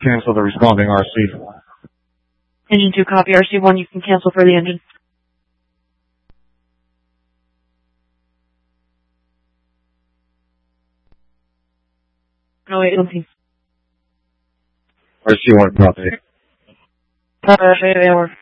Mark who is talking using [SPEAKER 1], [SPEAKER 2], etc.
[SPEAKER 1] cancel the responding RC.
[SPEAKER 2] Engine 2, copy. RC1, you can cancel for the engine. No, wait, okay.
[SPEAKER 1] RC1, copy.
[SPEAKER 2] Yeah,